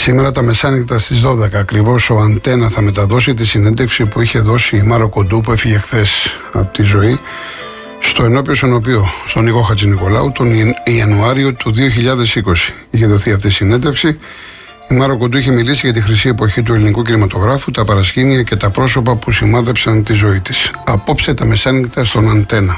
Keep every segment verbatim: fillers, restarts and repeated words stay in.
Σήμερα τα μεσάνυχτα στις δώδεκα ακριβώς ο Αντένα θα μεταδώσει τη συνέντευξη που είχε δώσει η Μάρο Κοντού, που έφυγε χθες από τη ζωή, στο ενώπιο Σενοπείο, στον Νικό Χατζηνικολάου, τον Ιανουάριο του δύο χιλιάδες είκοσι. Είχε δοθεί αυτή η συνέντευξη. Η Μάρο Κοντού είχε μιλήσει για τη χρυσή εποχή του ελληνικού κινηματογράφου, τα παρασκήνια και τα πρόσωπα που σημάδεψαν τη ζωή της. Απόψε τα μεσάνυχτα στον Αντένα.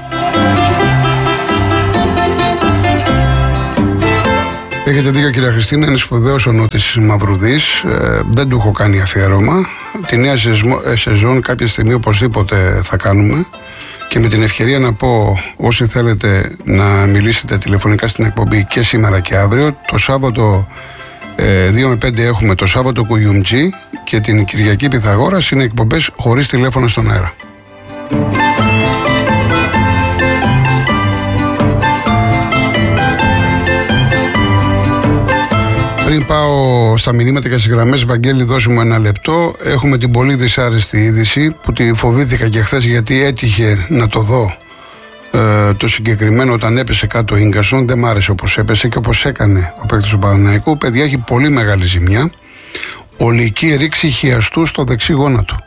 Έχετε δίκιο, κυρία Χριστίνα, είναι σπουδαίος ο Νότης Μαυρουδής. Ε, δεν του έχω κάνει αφιέρωμα. Τη νέα σεζόν κάποια στιγμή οπωσδήποτε θα κάνουμε. Και με την ευκαιρία να πω, όσοι θέλετε να μιλήσετε τηλεφωνικά στην εκπομπή και σήμερα και αύριο, το Σάββατο ε, δύο με πέντε έχουμε το Σάββατο Κουγιουμτζή και την Κυριακή Πυθαγόρας είναι εκπομπές χωρίς τηλέφωνο στον αέρα. Πριν πάω στα μηνύματα και στις γραμμές, Βαγγέλη, δώσε μου ένα λεπτό. Έχουμε την πολύ δυσάρεστη είδηση που τη φοβήθηκα και χθες, γιατί έτυχε να το δω ε, το συγκεκριμένο όταν έπεσε κάτω ο Ίγκασον. Δεν μ' άρεσε όπως έπεσε και όπως έκανε ο παίκτης του Παναθηναϊκού. Παιδιά, έχει πολύ μεγάλη ζημιά. Ολική ρήξη χιαστού στο δεξί γόνατο.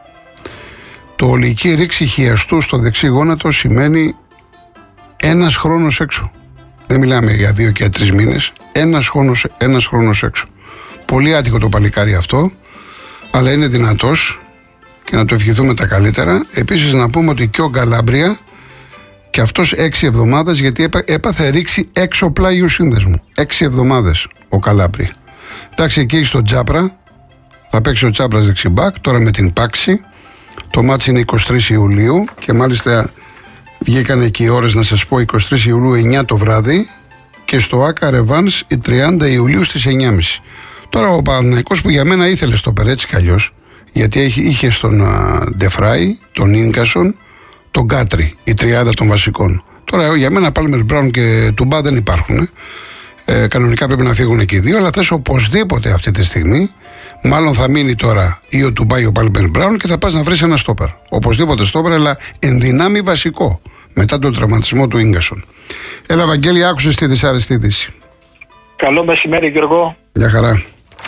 Το ολική ρήξη χιαστού στο δεξί γόνατο σημαίνει ένας χρόνος έξω. Δεν μιλάμε για δύο και τρεις μήνες. Ένας χρόνος, ένας χρόνος έξω. Πολύ άτυχο το παλικάρι αυτό, αλλά είναι δυνατός και να το ευχηθούμε τα καλύτερα. Επίσης να πούμε ότι και ο Γκαλάμπρια και αυτός έξι εβδομάδες, γιατί έπα, έπαθε ρήξη έξω πλάγιου σύνδεσμου. Έξι εβδομάδες ο Γκαλάμπρια. Εντάξει, εκεί στο Τζάπρα θα παίξει ο Τσάπρας δεξιμπάκ, τώρα με την Πάξη. Το μάτς είναι εικοστή τρίτη Ιουλίου και μάλιστα βγήκαν εκεί οι ώρες, να σας πω, εικοστή τρίτη Ιουλίου εννιά το βράδυ και στο Άκα Ρεβάνς η τριάντα Ιουλίου στις εννιά και μισή. Τώρα ο Παναθηναϊκός, που για μένα ήθελε στο Περέτσι καλλιώς, γιατί είχε στον Ντεφράι, τον Ίνκασον, τον Κάτρι, η τριάδα των βασικών. Τώρα για μένα Πάλμερ Μπράουν και Τουμπά δεν υπάρχουν. Ε, κανονικά πρέπει να φύγουν και οι δύο, αλλά θες οπωσδήποτε αυτή τη στιγμή, μάλλον θα μείνει τώρα ή ο Τουμπά ή ο Πάλμερ Μπράουν και θα πας να βρεις ένα στόπερ. Οπωσδήποτε στόπερ, αλλά εν δυνάμει βασικό, μετά τον τραυματισμό του Ίγκασον. Έλα, Βαγγέλη, άκουσες τη δυσάρεστη είδηση. Καλό μεσημέρι, Γιώργο. Γεια χαρά.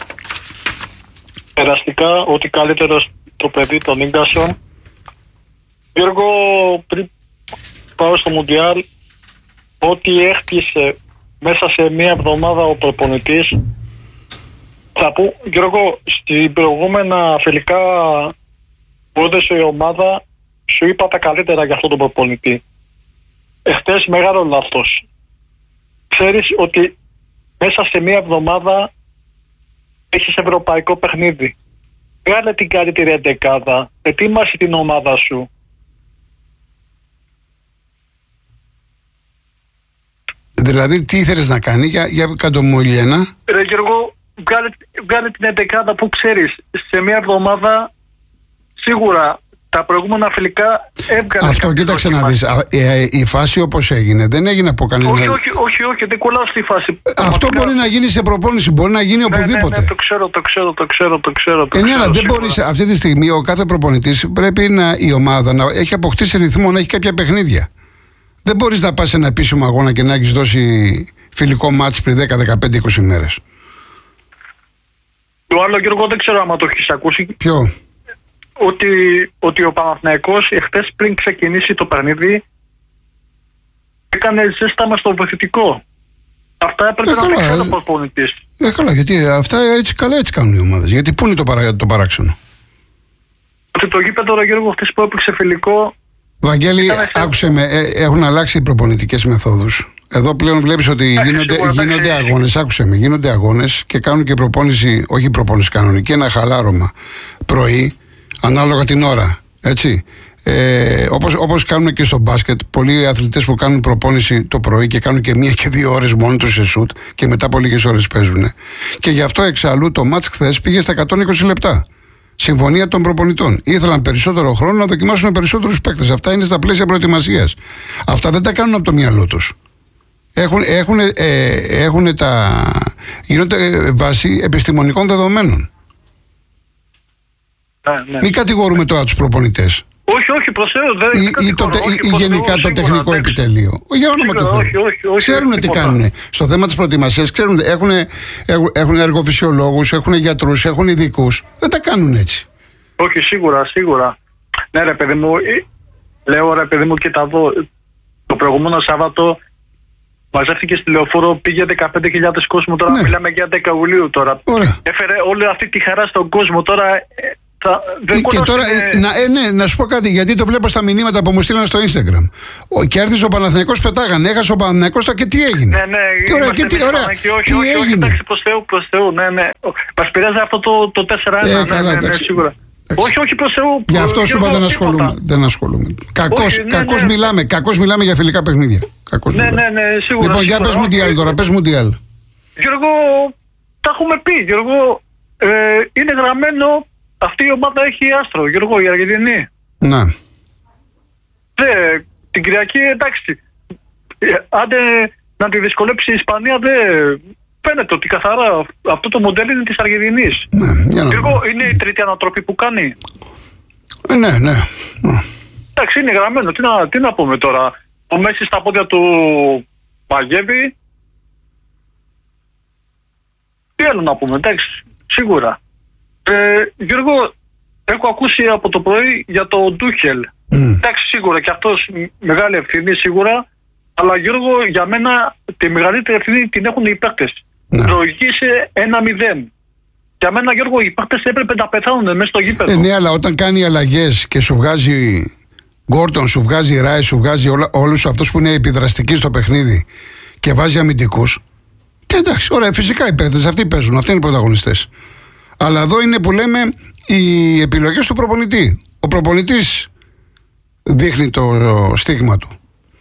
Περαστικά, ότι καλύτερο το παιδί, τον Ίγκασον. Γιώργο, πριν πάω στο Μουντιάλ, ό,τι έχτισε μέσα σε μία εβδομάδα ο προπονητής, θα πω, Γιώργο, στην προηγούμενα φιλικά που έδωσε η ομάδα, σου είπα τα καλύτερα για αυτόν τον προπονητή. Εχθές μεγάλο λάθος. Ξέρεις ότι μέσα σε μία εβδομάδα έχεις ευρωπαϊκό παιχνίδι. Βγάλε την καλύτερη εντεκάδα. Ετοίμασε την ομάδα σου. Δηλαδή, τι ήθελες να κάνει, για, για κάτω μου Ηλιένα. Ρε Γιώργο, βγάλε, βγάλε την εντεκάδα που ξέρεις. Σε μία εβδομάδα σίγουρα τα προηγούμενα φιλικά έβγαλε. Αυτό κοίταξε να δεις. Ε, η φάση όπως έγινε δεν έγινε από κανένα. Όχι, όχι, όχι, όχι, δεν κολλάω στη φάση. Αυτό μπορεί να γίνει σε προπόνηση, μπορεί να γίνει οπουδήποτε. Ναι, ναι, ναι, το ξέρω, το ξέρω, το ξέρω, το ξέρω. Το ε, ναι, αλλά δεν σίγουρα. μπορείς αυτή τη στιγμή ο κάθε προπονητής πρέπει να, η ομάδα να έχει αποκτήσει ρυθμό, να έχει κάποια παιχνίδια. Δεν μπορείς να πας σε ένα επίσημο αγώνα και να έχεις δώσει φιλικό μάτς πριν δέκα, δεκαπέντε, είκοσι μέρες. Το άλλο, Γιώργο, δεν ξέρω άμα το έχεις ακούσει. Ποιο? Ότι, ότι ο Παναθηναϊκός εχθές πριν ξεκινήσει το παιχνίδι έκανε ζέσταμα στο βοηθητικό. Αυτά έπρεπε ε, να τα ξέρει ο προπονητής. Ε, καλά, γιατί αυτά έτσι καλά έτσι κάνουν οι ομάδες. Γιατί πού είναι το, παρα, το παράξενο? Ότι το γήπεδο, ρε Γιώργο, χθες που έπαιξε φιλικό. Βαγγέλη, άκουσε με, ε, έχουν αλλάξει οι προπονητικές μεθόδους. Εδώ πλέον βλέπεις ότι Άχι, γίνονται, σίγουρα, γίνονται αγώνες, άκουσε με, γίνονται αγώνες και κάνουν και προπόνηση, όχι προπόνηση κανονική, ένα χαλάρωμα πρωί, ανάλογα την ώρα, έτσι. Ε, όπως, όπως κάνουν και στο μπάσκετ, πολλοί αθλητές που κάνουν προπόνηση το πρωί και κάνουν και μία και δύο ώρες μόνο τους σε σουτ και μετά από λίγες ώρες παίζουν. Και γι' αυτό εξαλλού το μάτς χθες πήγε στα εκατόν είκοσι λεπτά. Συμφωνία των προπονητών. Ήθελαν περισσότερο χρόνο να δοκιμάσουν περισσότερους παίκτες. Αυτά είναι στα πλαίσια προετοιμασίας. Αυτά δεν τα κάνουν από το μυαλό τους. Έχουν, έχουν, ε, έχουν τα, γίνονται βάσει επιστημονικών δεδομένων. Ναι, ναι. Μην κατηγορούμε τώρα τους προπονητές. Όχι, όχι, προς Θεού. Δεν, ή, ή, το, όχι, ή, ή γενικά το τεχνικό εντάξει. επιτελείο. Για όνομα του Θεού. Όχι, όχι, όχι, ξέρουν τι κάνουν. Στο θέμα της προετοιμασίας ξέρουν, έχουν, έχουν εργοφυσιολόγους, έχουν γιατρούς, έχουν ειδικούς. Δεν τα κάνουν έτσι. Όχι, σίγουρα, σίγουρα. Ναι, ρε παιδί μου, λέω ρε παιδί μου, κοίτα εδώ. Το προηγούμενο Σάββατο μαζεύτηκε στη Λεωφόρο, πήγε δεκαπέντε χιλιάδες κόσμο. Τώρα ναι. μιλάμε για δέκα Ιουλίου τώρα. Ωραία. Έφερε όλη αυτή τη χαρά στον κόσμο. Τώρα. Θα, δεν και τώρα, ε, να, ε, ναι, να σου πω κάτι, γιατί το βλέπω στα μηνύματα που μου στείλαν στο Instagram. Ο, κέρδισε ο Παναθηναϊκός, πετάγανε, έχασε ο Παναθηναϊκός και τι έγινε. Ναι, ναι, και ωραία, και τι, ωραία, και όχι, τι όχι, έγινε. Όχι, εντάξει, προς Θεού, προς Θεού, ναι, ναι. Μας πειράζει αυτό το, το τέσσερα ένα, ε, ναι, καλά, ναι, ναι, ναι, σίγουρα. Εντάξει. Όχι, όχι, προς Θεού. Γι' αυτό σου είπα δεν ασχολούμαι. Δεν ασχολούμαι. Κακώς, ναι, κακώς, ναι, μιλάμε, κακώς μιλάμε για φιλικά παιχνίδια. Κακώς ναι, ναι, ναι, σίγουρα. Λοιπόν, για πες μου τι άλλο τώρα, πες μου τι άλλο. Γιώργο, τα έχουμε πει, Γιώργο, είναι γραμμένο. Αυτή η ομάδα έχει άστρο, Γιώργο, η Αργεντινή. Να. Δε, την Κυριακή, εντάξει. Άντε να τη δυσκολέψει η Ισπανία, δεν φαίνεται ότι καθαρά αυτό το μοντέλο είναι της Αργεντινής. Ναι, Γιώργο, είναι η τρίτη ανατροπή που κάνει. Ε, ναι, ναι. Εντάξει, είναι γραμμένο. Τι να, τι να πούμε τώρα. Ο Μέση στα πόδια του μαγεύει. Τι άλλο να πούμε, εντάξει, σίγουρα. Ε, Γιώργο, έχω ακούσει από το πρωί για το Ντούχελ. Mm. Εντάξει, σίγουρα και αυτός μεγάλη ευθύνη, σίγουρα. Αλλά Γιώργο, για μένα τη μεγαλύτερη ευθύνη την έχουν οι παίκτες. Mm. Προηγήσε ένα μηδέν. Για μένα, Γιώργο, οι παίκτες έπρεπε να πεθάνουν μέσα στο γήπεδο. Ε, ναι, αλλά όταν κάνει αλλαγές και σου βγάζει Γκόρτον, σου βγάζει Ράι, σου βγάζει όλους αυτούς που είναι επιδραστικοί στο παιχνίδι και βάζει αμυντικούς. Και εντάξει, ωραία, φυσικά οι παίκτες αυτοί παίζουν, αυτοί είναι οι πρωταγωνιστές. Αλλά εδώ είναι που λέμε οι επιλογές του προπονητή. Ο προπονητής δείχνει το στίγμα του.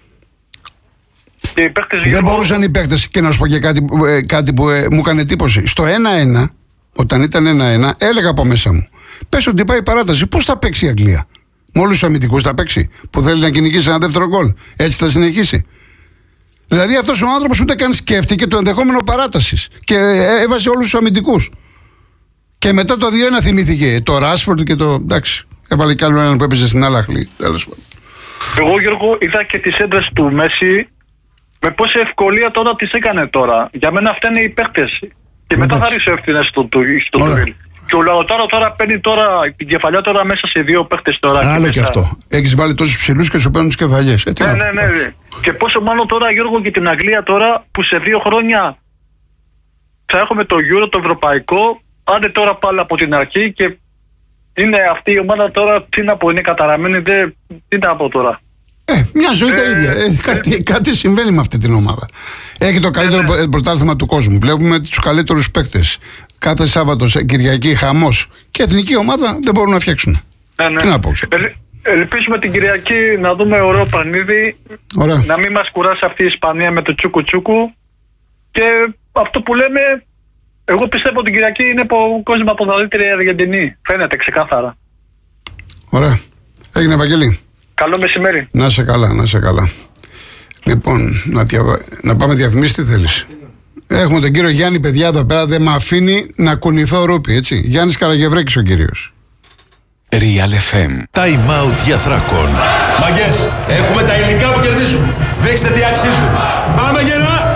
Και οι παίκτες, δεν μπορούσαν οι παίκτες, και να σου πω και κάτι, ε, κάτι που ε, μου έκανε εντύπωση. Στο ένα ένα, όταν ήταν ένα ένα, έλεγα από μέσα μου, πες ότι πάει παράταση, πώς θα παίξει η Αγγλία. Με όλους τους αμυντικούς θα παίξει, που θέλει να κυνηγήσει ένα δεύτερο γκολ. Έτσι θα συνεχίσει. Δηλαδή αυτός ο άνθρωπος ούτε καν σκέφτηκε το ενδεχόμενο παράτασης και έβαζε όλους τους αμυντικούς. Και μετά το δύο ένα θυμήθηκε το Ράσφορντ και το. Εντάξει, έβαλε κι άλλο έναν που έπαιζε στην Άλαχλη. Τέλος πάντων. Εγώ, Γιώργο, είδα και τις έντρες του Μέση με πόση ευκολία τώρα τις έκανε τώρα. Για μένα φταίνε οι παίκτες. Και μετά θα ρίξω ευθύνες στο Τουρίλ. Και ο Λαοτάρο τώρα παίρνει τώρα την κεφαλιά τώρα μέσα σε δύο παίκτες τώρα. Άλλο και, και αυτό. Έχεις βάλει τόσους ψηλούς και σου παίρνουν τις κεφαλιές. Ε, ναι, ναι, ναι, ναι. Και πόσο μάλλον τώρα, Γιώργο, και την Αγγλία τώρα που σε δύο χρόνια θα έχουμε το Euro, το ευρωπαϊκό. Άντε τώρα πάλι από την αρχή και είναι αυτή η ομάδα τώρα, τι να πω, είναι καταραμένη, δε, τι να πω τώρα. Ε, μια ζωή ε, τα ίδια. Ε, κάτι, ε, κάτι συμβαίνει με αυτή την ομάδα. Έχει το καλύτερο ε, πρωτάθλημα του κόσμου. Βλέπουμε τους καλύτερους παίκτες. Κάθε Σάββατο, Κυριακή, χαμός. Και εθνική ομάδα δεν μπορούν να φτιάξουν. Ναι, ναι. Τι να πω. Ε, ελπίζουμε την Κυριακή να δούμε ωραίο πανίδι. Ωραία. Να μην μας κουράσει αυτή η Ισπανία με το τσούκου τσούκου. Και αυτό που λέμε. Εγώ πιστεύω ότι την Κυριακή είναι από κόσμο από τα καλύτερη Αργεντινή. Φαίνεται ξεκάθαρα. Ωραία. Έγινε, Βαγγέλη. Καλό μεσημέρι. Να σε καλά, να σε καλά. Λοιπόν, να, διαβα... να πάμε διαφημίσεις, τι θέλεις. Έχουμε τον κύριο Γιάννη, παιδιά, εδώ πέρα. Δεν με αφήνει να κουνηθώ ρούπι, έτσι. Γιάννης Καραγευρέκης ο κύριος. Real εφ εμ. Time out για Θράκων. Μαγκές, έχουμε τα υλικά που κερδίζουν. Δείξτε τι αξίζουν. Πάμε γερά!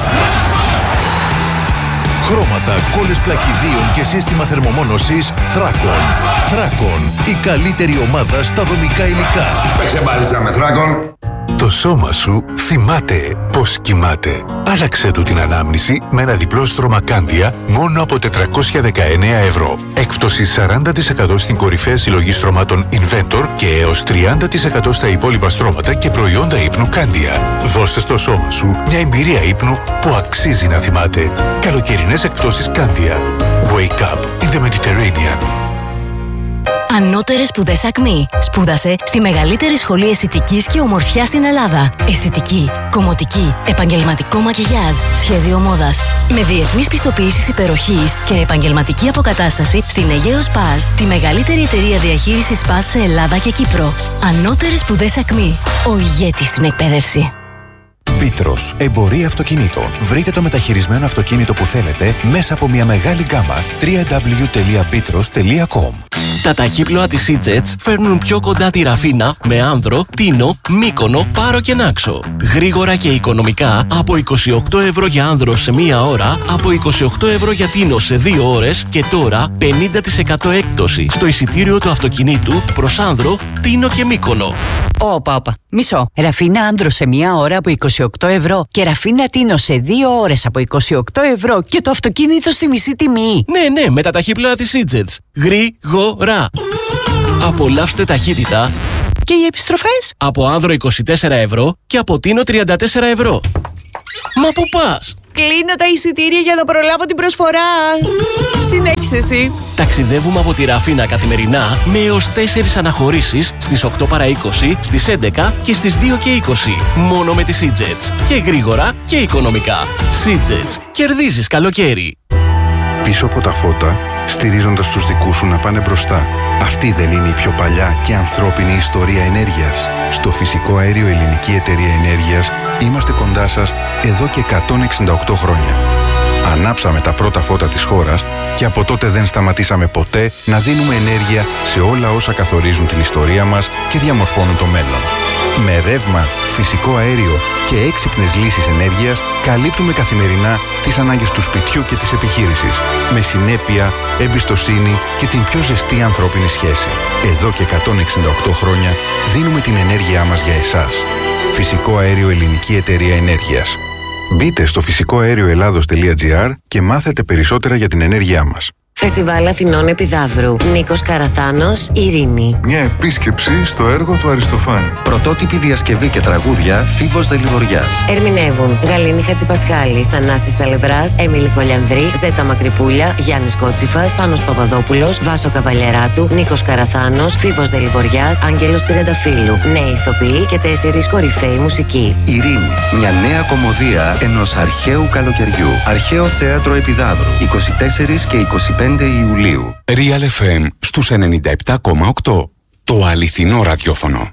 Χρώματα, κόλλες πλακιδίων και σύστημα θερμομόνωσης Θράκων. Θράκων, η καλύτερη ομάδα στα δομικά υλικά. Παίξε μπάλιτσα με Θράκων. Το σώμα σου θυμάται πώς κοιμάται. Άλλαξε του την ανάμνηση με ένα διπλό στρώμα Κάντια μόνο από τετρακόσια δεκαεννέα ευρώ. Έκπτωση σαράντα τοις εκατό στην κορυφαία συλλογή στρωμάτων Inventor και έως τριάντα τοις εκατό στα υπόλοιπα στρώματα και προϊόντα ύπνου Κάντια. Δώσε στο σώμα σου μια εμπειρία ύπνου που αξίζει να θυμάται. Καλοκαιρινές εκπτώσεις Κάντια. Wake up in the Mediterranean. Ανώτερες σπουδές Ακμή. Σπούδασε στη μεγαλύτερη σχολή αισθητικής και ομορφιάς στην Ελλάδα. Αισθητική, κομμωτική, επαγγελματικό μακιγιάζ, σχέδιο μόδας. Με διεθνείς πιστοποιήσεις υπεροχής και επαγγελματική αποκατάσταση στην Αιγαίος Παζ, τη μεγαλύτερη εταιρεία διαχείρισης Παζ σε Ελλάδα και Κύπρο. Ανώτερες σπουδές Ακμή. Ο ηγέτης στην εκπαίδευση. Μπίτρος, εμπορία αυτοκινήτων. Βρείτε το μεταχειρισμένο αυτοκίνητο που θέλετε μέσα από μια μεγάλη γκάμα. double-u double-u double-u τελεία μπίτρος τελεία κομ. Τα ταχύπλοα της Seajets φέρνουν πιο κοντά τη Ραφίνα με Άνδρο, Τίνο, Μύκονο, Πάρο και Νάξο. Γρήγορα και οικονομικά από είκοσι οκτώ ευρώ για Άνδρο σε μία ώρα, από είκοσι οκτώ ευρώ για Τίνο σε δύο ώρες και τώρα πενήντα τοις εκατό έκπτωση στο εισιτήριο του αυτοκινήτου προς Άνδρο, Τίνο και Μύκονο. Όπα, όπα. Μισό. Ραφίνα Άνδρο σε μία ώρα από είκοσι οκτώ ευρώ και Ραφίνα Τίνο σε δύο ώρες από είκοσι οκτώ ευρώ και το αυτοκίνητο στη μισή τιμή. Ναι, ναι, με τα ταχύπλοα της Seajets. Γρήγορα. Απολαύστε ταχύτητα. Και οι επιστροφές? Από Άνδρο είκοσι τέσσερα ευρώ και από Τίνο τριάντα τέσσερα ευρώ. Μα πού πας? Κλείνω τα εισιτήρια για να προλάβω την προσφορά. Συνέχισε εσύ. Ταξιδεύουμε από τη Ραφίνα καθημερινά με έως τέσσερις αναχωρήσεις στις οκτώ παρά είκοσι, στις έντεκα και στις δύο και είκοσι. Μόνο με τη Seajets. Και γρήγορα και οικονομικά. Seajets. Κερδίζεις καλοκαίρι. Πίσω από τα φώτα, στηρίζοντας τους δικούς σου να πάνε μπροστά. Αυτή δεν είναι η πιο παλιά και ανθρώπινη ιστορία ενέργειας? Στο Φυσικό Αέριο Ελληνική Εταιρεία Ενέργειας είμαστε κοντά σας εδώ και εκατόν εξήντα οκτώ χρόνια. Ανάψαμε τα πρώτα φώτα της χώρας και από τότε δεν σταματήσαμε ποτέ να δίνουμε ενέργεια σε όλα όσα καθορίζουν την ιστορία μας και διαμορφώνουν το μέλλον. Με ρεύμα, φυσικό αέριο και έξυπνες λύσεις ενέργειας καλύπτουμε καθημερινά τις ανάγκες του σπιτιού και της επιχείρησης. Με συνέπεια, εμπιστοσύνη και την πιο ζεστή ανθρώπινη σχέση. Εδώ και εκατόν εξήντα οκτώ χρόνια δίνουμε την ενέργειά μας για εσάς. Φυσικό Αέριο Ελληνική Εταιρεία Ενέργειας. Μπείτε στο φυσικό αέριο ελλάδος τελεία τζι άρ και μάθετε περισσότερα για την ενέργειά μας. Φεστιβάλ Αθηνών Επιδαύρου. Νίκος Καραθάνος, Ειρήνη. Μια επίσκεψη στο έργο του Αριστοφάνη. Πρωτότυπη διασκευή και τραγούδια Φίβος Δελιβοριάς. Ερμηνεύουν Γαλήνη Χατζηπασχάλη, Θανάσης Αλευράς, Έμιλη Κολιανδρή, Ζέτα Μακρυπούλια, Γιάννης Κότσιφας, Πάνος Παπαδόπουλος, Βάσο Καβαλιαράτου, Νίκος Καραθάνος, Φίβος Δελιβοριάς, Άγγελος Τριανταφύλου. Νέοι ηθοποιοί και τέσσερις κορυφαίοι μουσικοί. Ειρήνη. Μια νέα κομμωδία ενός αρχαίου καλοκαιριού. Αρχαίο Θέατρο Επιδαύρου. είκοσι τέσσερα και είκοσι πέντε Ιουλίου. Real εφ εμ στους ενενήντα επτά κόμμα οκτώ. Το αληθινό ραδιόφωνο.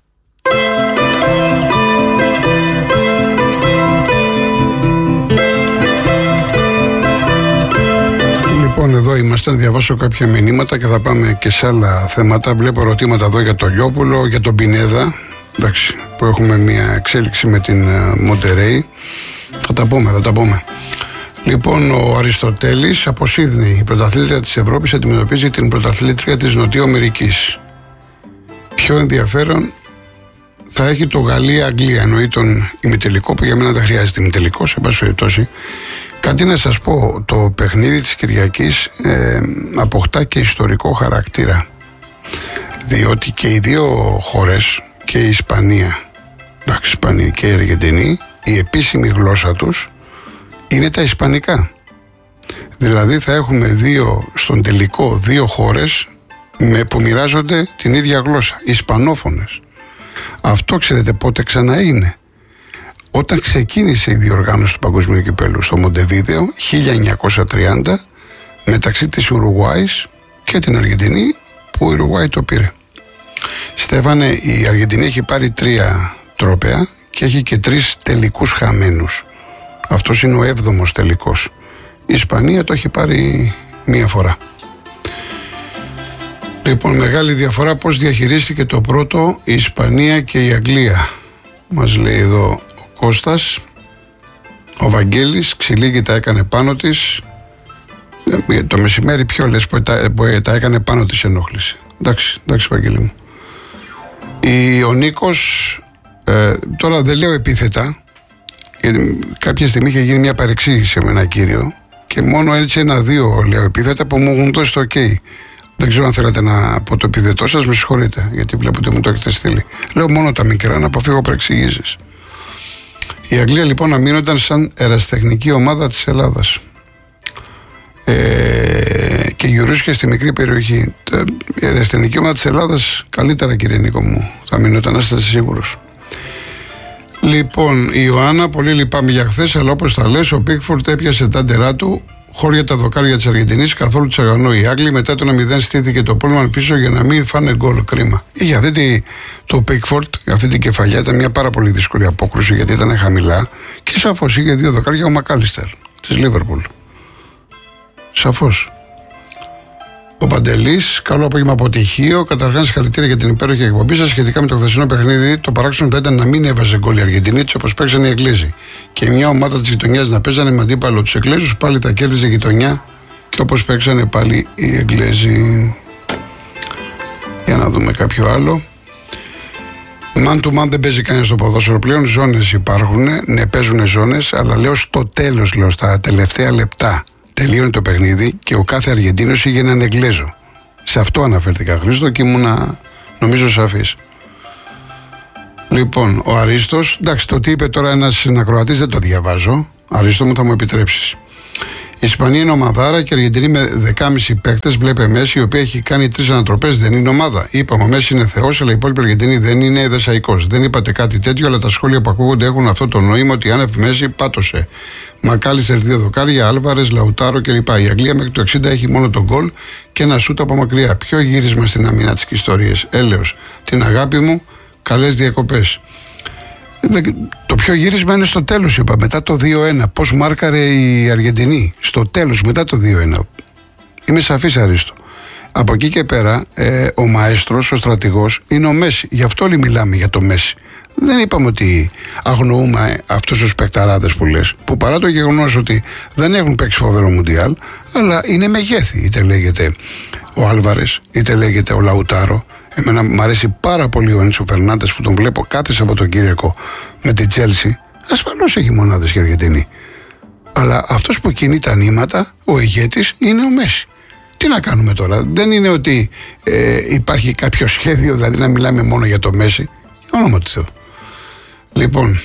Λοιπόν, εδώ είμαστε να διαβάσω κάποια μηνύματα και θα πάμε και σε άλλα θέματα. Βλέπω ερωτήματα εδώ για το Λιόπουλο, για τον Πινέδα, εντάξει, που έχουμε μια εξέλιξη με την Μοντερέι. Θα τα πούμε, θα τα πούμε. Λοιπόν, ο Αριστοτέλης από Σίδνεϊ, η πρωταθλήτρια της Ευρώπης αντιμετωπίζει την πρωταθλήτρια της Νοτιού Αμερικής. Πιο ενδιαφέρον θα έχει το Γαλλία-Αγγλία, εννοεί τον ημιτελικό, που για μένα δεν χρειάζεται ημιτελικό, σε πάση περιπτώσει. Κάτι να σας πω, το παιχνίδι της Κυριακής ε, αποκτά και ιστορικό χαρακτήρα, διότι και οι δύο χώρες, και η Ισπανία, εντάξει, η Ισπανία και η Αργεντινή, η επίσημη γλώσσα τους είναι τα ισπανικά. Δηλαδή θα έχουμε δύο, στον τελικό δύο χώρες με, που μοιράζονται την ίδια γλώσσα, ισπανόφωνες. Αυτό ξέρετε πότε ξανά είναι? Όταν ξεκίνησε η διοργάνωση του Παγκοσμίου Κυπέλλου στο Μοντεβίδεο χίλια εννιακόσια τριάντα μεταξύ της Ουρουγουάης και την Αργεντινή, που η Ουρουγουάη το πήρε. Στέφανε, η Αργεντινή έχει πάρει τρία τρόπαια και έχει και τρεις τελικούς χαμένους. Αυτός είναι ο έβδομος τελικός. Η Ισπανία το έχει πάρει μία φορά. Λοιπόν, μεγάλη διαφορά πώς διαχειρίστηκε το πρώτο η Ισπανία και η Αγγλία. Μας λέει εδώ ο Κώστας. Ο Βαγγέλης, ξυλίγη τα έκανε πάνω της. Το μεσημέρι ποιο λες που τα, που τα έκανε πάνω της ενόχληση. Εντάξει, εντάξει Βαγγέλη μου. Η, ο Νίκος, ε, τώρα δεν λέω επίθετα, γιατί κάποια στιγμή είχε γίνει μια παρεξήγηση με ένα κύριο και μόνο έτσι ένα-δύο λέω επίθετα που μου έχουν δώσει το ok. Δεν ξέρω αν θέλετε να πω το επίθετό σας, με συγχωρείτε, γιατί βλέπω ότι μου το έχετε στείλει. Λέω μόνο τα μικρά να αποφύγω παρεξηγήσεις. Η Αγγλία λοιπόν αμήνονταν σαν ερασιτεχνική ομάδα της Ελλάδας. Ε, και γυρούσκε στη μικρή περιοχή. Η ερασιτεχνική ομάδα της Ελλάδας καλύτερα, κύριε Νίκο μου. Θα αμήνονταν, να είστε σίγουρος. Λοιπόν, η Ιωάννα, πολύ λυπάμαι για χθες, αλλά όπως τα λες, ο Πίκφορντ έπιασε τα ντερά του. χώρια τα δοκάρια της Αργεντινής, καθόλου τσαγανό οι Άγγλοι. Μετά το ένα μηδέν στήθηκε το Πόλμαν πίσω για να μην φάνε γκολ. Κρίμα. Είχε αυτή τη, το Πίκφορντ, αυτή την κεφαλιά, ήταν μια πάρα πολύ δύσκολη απόκρουση γιατί ήταν χαμηλά και σαφώς είχε δύο δοκάρια ο Μακάλιστερ της Λίβερπουλ. Σαφώς. Ο Παντελής, καλό απόγευμα από Τυχείο. Καταρχάς, συγχαρητήρια για την υπέροχη εκπομπή σας. Σχετικά με το χθεσινό παιχνίδι, το παράξενο θα ήταν να μην έβαζε γκολ η Αργεντινή, όπως παίξαν οι Εγγλέζοι. Και μια ομάδα της γειτονιάς να παίζανε με αντίπαλο τους Εγγλέζους, πάλι τα κέρδιζε γειτονιά και όπως παίξανε πάλι οι Εγγλέζοι. Για να δούμε κάποιο άλλο. Man to man δεν παίζει κανένα στο ποδόσφαιρο πλέον. Ζώνες υπάρχουν, ναι, παίζουν ζώνες, αλλά λέω στο τέλος, λέω στα τελευταία λεπτά. Τελείωνε το παιχνίδι και ο κάθε Αργεντίνος είχε έναν Εγγλέζο. Σε αυτό αναφέρθηκα, Χρήστο, και ήμουνα νομίζω σαφής. Λοιπόν, ο Αρίστος, εντάξει, το τι είπε τώρα ένας ακροατής δεν το διαβάζω. Αρίστο μου, θα μου επιτρέψεις. Η Ισπανία είναι ομαδάρα και η Αργεντινή με δεκάμισι παίκτες. Βλέπε Μέση, η οποία έχει κάνει τρεις ανατροπές, δεν είναι ομάδα. Είπαμε, ο Μέση είναι θεός, αλλά η υπόλοιπη Αργεντινή δεν είναι δεσαϊκός. Δεν είπατε κάτι τέτοιο, αλλά τα σχόλια που ακούγονται έχουν αυτό το νόημα ότι άνευ Μέση πάτωσε. Μακάλιστερ δύο δοκάρια, Άλβαρες, Λαουτάρο κλπ. Η Αγγλία μέχρι το εξήντα έχει μόνο τον γκολ και ένα σούτ από μακριά. Ποιο γύρισμα στην αμυνά της ιστορίας. Έλεος, την αγάπη μου, καλές διακοπές. Το πιο γύρισμα είναι στο τέλος, είπα, μετά το δύο ένα. Πώς μάρκαρε η Αργεντινή στο τέλος, μετά το δύο ένα. Είμαι σαφής, Αρίστο. Από εκεί και πέρα, ε, ο μαέστρος, ο στρατηγός, είναι ο Μέση. Γι' αυτό όλοι μιλάμε για το Μέση. Δεν είπαμε ότι αγνοούμε αυτούς τους παικταράδες που λες, που παρά το γεγονός ότι δεν έχουν παίξει φοβερό Μουντιάλ, αλλά είναι μεγέθη. Είτε λέγεται ο Άλβαρες, είτε λέγεται ο Λαουτάρο. Εμένα μου αρέσει πάρα πολύ ο Έντσο Φερνάντες που τον βλέπω κάθε Σαββατοκύριακο με την Τσέλσι. Ασφαλώς έχει μονάδες και Αργεντινή. Αλλά αυτός που κινεί τα νήματα, ο ηγέτης, είναι ο Μέση. Τι να κάνουμε τώρα, δεν είναι ότι ε, υπάρχει κάποιο σχέδιο, δηλαδή να μιλάμε μόνο για το Μέση. Για όνομα του Θεού. Λοιπόν,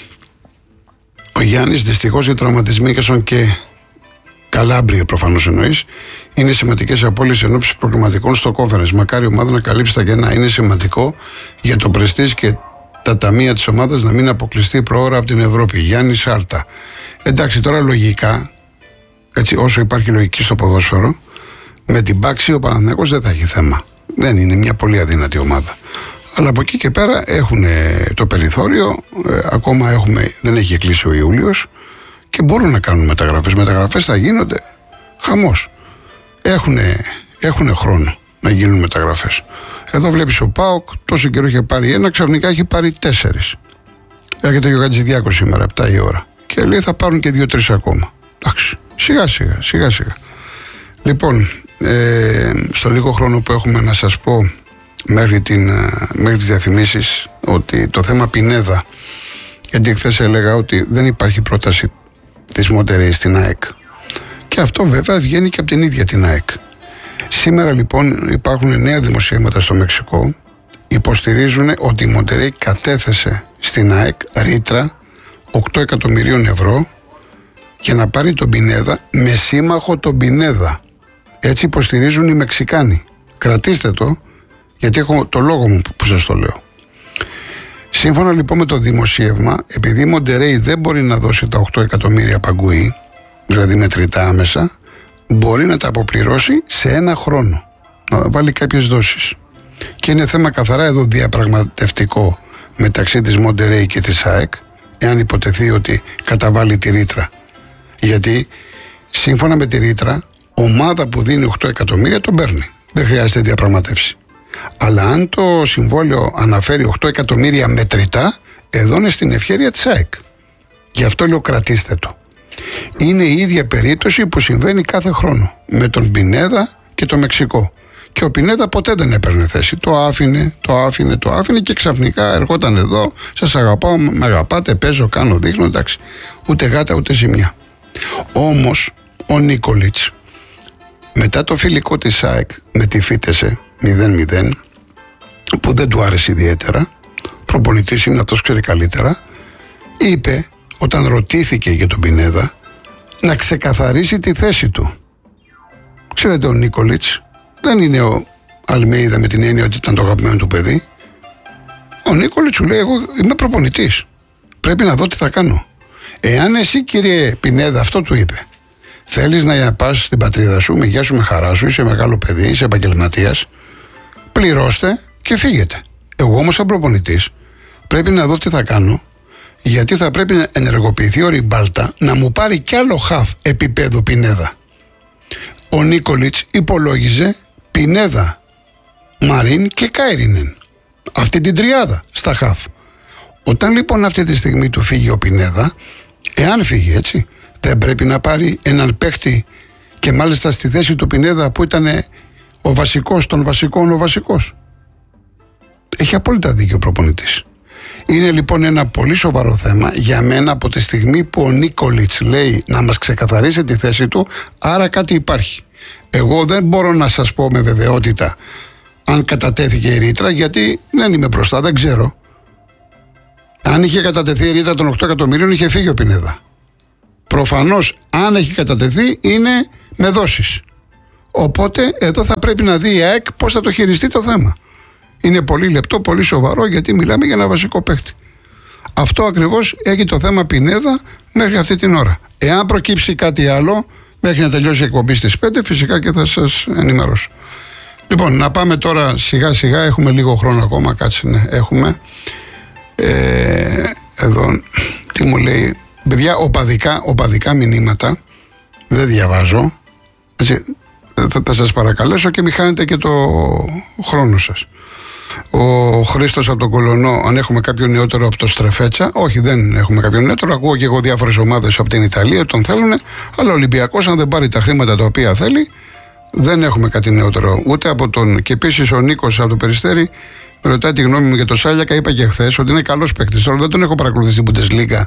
ο Γιάννης, δυστυχώς οι τραυματισμοί και Καλάμπρια προφανώς εννοείς, είναι σημαντικές απώλειες εν ώψη προγραμματικών στο κόφερες. Μακάρι η ομάδα να καλύψει τα κενά. Είναι σημαντικό για το πρεστίζ και τα ταμεία της ομάδας να μην αποκλειστεί προώρα από την Ευρώπη. Γιάννη Σάρτα. Εντάξει, τώρα λογικά, έτσι, όσο υπάρχει λογική στο ποδόσφαιρο, με την Πάξη ο Παναθηναϊκός δεν θα έχει θέμα. Δεν είναι μια πολύ αδύνατη ομάδα. Αλλά από εκεί και πέρα έχουν το περιθώριο, ε, ακόμα έχουμε, δεν έχει κλείσει ο Ιούλιος και μπορούν να κάνουν μεταγραφές. Μεταγραφές θα γίνονται χαμός. Έχουν έχουνε χρόνο να γίνουν μεταγραφές. Εδώ βλέπεις ο ΠΑΟΚ τόσο καιρό είχε πάρει ένα, ξαφνικά έχει πάρει τέσσερις. Έρχεται ο Χατζηδιάκος σήμερα, επτά η ώρα. Και λέει θα πάρουν και δύο-τρεις ακόμα. Εντάξει, σιγά σιγά, σιγά σιγά. Λοιπόν, ε, στο λίγο χρόνο που έχουμε να σας πω μέχρι, την, μέχρι τις διαφημίσεις ότι το θέμα Πινέδα, γιατί χθες έλεγα ότι δεν υπάρχει πρόταση της Μοντερέι στην ΑΕΚ. Και αυτό βέβαια βγαίνει και από την ίδια την ΑΕΚ. Σήμερα λοιπόν υπάρχουν νέα δημοσιεύματα στο Μεξικό, υποστηρίζουν ότι η Μοντερέι κατέθεσε στην ΑΕΚ ρήτρα οκτώ εκατομμυρίων ευρώ για να πάρει τον Πινέδα με σύμμαχο τον Πινέδα. Έτσι υποστηρίζουν οι Μεξικάνοι. Κρατήστε το, γιατί έχω το λόγο μου που σας το λέω. Σύμφωνα λοιπόν με το δημοσίευμα, επειδή η Μοντερέι δεν μπορεί να δώσει τα οκτώ εκατομμύρια παγκουή, δηλαδή μετρητά άμεσα, μπορεί να τα αποπληρώσει σε ένα χρόνο. Να βάλει κάποιες δόσεις. Και είναι θέμα καθαρά εδώ διαπραγματευτικό μεταξύ της Μοντερέι και της ΑΕΚ, εάν υποτεθεί ότι καταβάλει τη ρήτρα. Γιατί σύμφωνα με τη ρήτρα, ομάδα που δίνει οκτώ εκατομμύρια τον παίρνει. Δεν χρειάζεται διαπραγματεύσει. Αλλά αν το συμβόλαιο αναφέρει οκτώ εκατομμύρια μετρητά, εδώ είναι στην ευχέρεια της ΑΕΚ. Γι' αυτό λέω κρατήστε το. Είναι η ίδια περίπτωση που συμβαίνει κάθε χρόνο με τον Πινέδα και το Μεξικό. Και ο Πινέδα ποτέ δεν έπαιρνε θέση. Το άφηνε, το άφηνε, το άφηνε και ξαφνικά ερχόταν εδώ. Σας αγαπάω, με αγαπάτε, παίζω, κάνω, δείχνω, εντάξει. Ούτε γάτα ούτε ζημιά. Όμως ο Νίκολιτς, μετά το φιλικό της ΑΕΚ με τη Φίτεσε μηδέν μηδέν, που δεν του άρεσε ιδιαίτερα, προπονητής είναι, αυτός ξέρει καλύτερα, είπε όταν ρωτήθηκε για τον Πινέδα να ξεκαθαρίσει τη θέση του. Ξέρετε, ο Νίκολιτς δεν είναι ο Αλμέιδα με την έννοια ότι ήταν το αγαπημένο του παιδί. Ο Νίκολιτς σου λέει, εγώ είμαι προπονητής, πρέπει να δω τι θα κάνω. Εάν εσύ, κύριε Πινέδα, αυτό του είπε, Θέλεις να πας στην πατρίδα σου, με γεια σου, με χαρά σου, είσαι μεγάλο παιδί, είσαι επαγγελματίας, πληρώστε και φύγετε. Εγώ όμως σαν προπονητής πρέπει να δω τι θα κάνω, γιατί θα πρέπει να ενεργοποιηθεί ο Ριμπάλτα να μου πάρει κι άλλο χαφ επίπεδο Πινέδα. Ο Νίκολιτς υπολόγιζε Πινέδα, Μαρίν και Κάιρινεν. Αυτή την τριάδα στα χαφ. Όταν λοιπόν αυτή τη στιγμή του φύγει ο Πινέδα, εάν φύγει έτσι, δεν πρέπει να πάρει έναν παίχτη και μάλιστα στη θέση του Πινέδα που ήταν ο βασικός των βασικών ο βασικός. Έχει απόλυτα δίκιο ο προπονητής. Είναι λοιπόν ένα πολύ σοβαρό θέμα για μένα από τη στιγμή που ο Νίκολιτς λέει να μας ξεκαθαρίσει τη θέση του, άρα κάτι υπάρχει. Εγώ δεν μπορώ να σας πω με βεβαιότητα αν κατατέθηκε η ρήτρα, γιατί δεν είμαι μπροστά, δεν ξέρω. Αν είχε κατατεθεί η ρήτρα των οκτώ εκατομμυρίων, είχε φύγει ο Πινέδα. Προφανώς, αν έχει κατατεθεί, είναι με δόσεις. Οπότε, εδώ θα πρέπει να δει η ΑΕΚ πώς θα το χειριστεί το θέμα. Είναι πολύ λεπτό, πολύ σοβαρό, γιατί μιλάμε για ένα βασικό παίχτη. Αυτό ακριβώς έχει το θέμα Πινέδα μέχρι αυτή την ώρα. Εάν προκύψει κάτι άλλο, μέχρι να τελειώσει η εκπομπή στις πέντε, φυσικά και θα σας ενημερώσω. Λοιπόν, να πάμε τώρα σιγά σιγά, έχουμε λίγο χρόνο ακόμα, κάτσε ναι, έχουμε. Ε, εδώ, τι μου λέει, παιδιά, οπαδικά, οπαδικά μηνύματα δεν διαβάζω, έτσι, θα, θα σας παρακαλέσω και μη χάνετε και το χρόνο σας. Ο Χρήστος από τον Κολονό, αν έχουμε κάποιο νεότερο από το Στρεφέτσα, όχι, δεν έχουμε κάποιο νεότερο. Ακούω και εγώ διάφορες ομάδες από την Ιταλία, τον θέλουν, αλλά ο Ολυμπιακός, αν δεν πάρει τα χρήματα τα οποία θέλει, δεν έχουμε κάτι νεότερο. Ούτε από τον. Και επίσης ο Νίκος από το Περιστέρι με ρωτάει τη γνώμη μου για τον Σάλιακα. Είπα και χθες ότι είναι καλός παίκτης. Τώρα δεν τον έχω παρακολουθήσει στην Bundesliga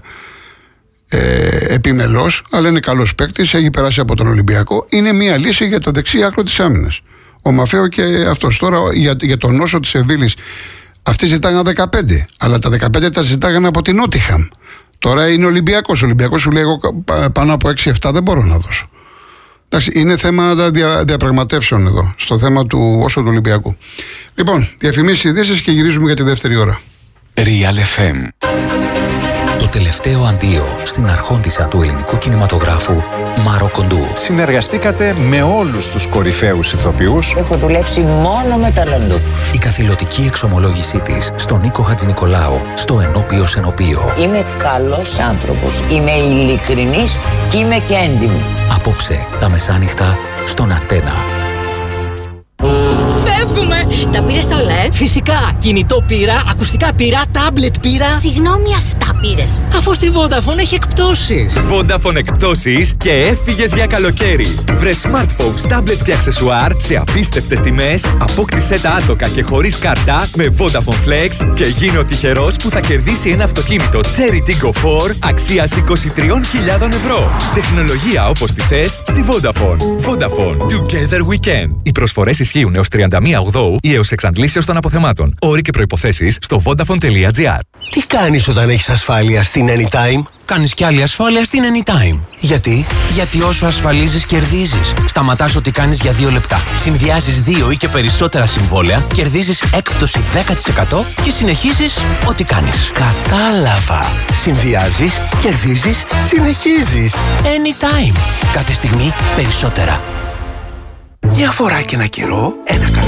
ε, επιμελώς, αλλά είναι καλός παίκτης. Έχει περάσει από τον Ολυμπιακό. Είναι μια λύση για το δεξί άκρο της άμυνας. Ο Μαφέο και αυτός. Τώρα για, για τον νόσο της Σεβίλης, αυτοί ζητάγαν δεκαπέντε, αλλά τα δεκαπέντε τα ζητάγαν από την Νότιχαμ. Τώρα είναι Ολυμπιακός. Ο Ολυμπιακός σου λέει: εγώ πάνω από έξι εφτά δεν μπορώ να δώσω. Εντάξει, είναι θέμα δια, διαπραγματεύσεων εδώ, στο θέμα του όσο του Ολυμπιακού. Λοιπόν, διαφημίσεις, ειδήσεις και γυρίζουμε για τη δεύτερη ώρα. Real εφ εμ. Το τελευταίο αντίο στην αρχόντισσα του ελληνικού κινηματογράφου, Μάρο Κοντού. Συνεργαστήκατε με όλους τους κορυφαίους ηθοποιούς. Έχω δουλέψει μόνο με ταλαντούχους. Η καθηλωτική εξομολόγησή της στον Νίκο Χατζηνικολάου, στο Ενώπιος Ενωπίο. Είμαι καλός άνθρωπος, είμαι ειλικρινής και είμαι και έντιμη. Απόψε τα μεσάνυχτα στον Αντένα. Φεύγουμε! Τα πήρες όλα, ε? Φυσικά! Κινητό πήρα, ακουστικά πήρα, τάμπλετ πήρα. Συγγνώμη, αυτά πήρες. Αφού στη Vodafone έχει εκπτώσεις. Vodafone εκπτώσεις και έφυγες για καλοκαίρι. Βρε smartphones, tablets και αξεσουάρ σε απίστευτες τιμές. Απόκτησέ τα άτοκα και χωρίς κάρτα με Vodafone Flex και γίνε ο τυχερός που θα κερδίσει ένα αυτοκίνητο Cherry Tiggo φορ αξίας είκοσι τρεις χιλιάδες ευρώ. Τεχνολογία όπως τη θες στη Vodafone. Vodafone. Together we can. Οι προσφορές ισχύουν έως τριάντα μία Οκτωβρίου ή έως εξαντλήσεως των αποθεμάτων. Όροι και προϋποθέσεις στο vodafone τελεία gr. Τι κάνεις όταν έχεις ασφάλεια στην Anytime? Κάνεις κι άλλη ασφάλεια στην Anytime. Γιατί? Γιατί όσο ασφαλίζεις κερδίζεις. Σταματάς ό,τι κάνεις για δύο λεπτά. Συνδυάζεις δύο ή και περισσότερα συμβόλαια, κερδίζεις έκπτωση δέκα τοις εκατό και συνεχίζεις ό,τι κάνεις. Κατάλαβα. Συνδυάζεις, κερδίζεις, συνεχίζεις. Anytime. Κάθε στιγμή περισσότερα. Μια φορά και ένα καιρό, ένα καλό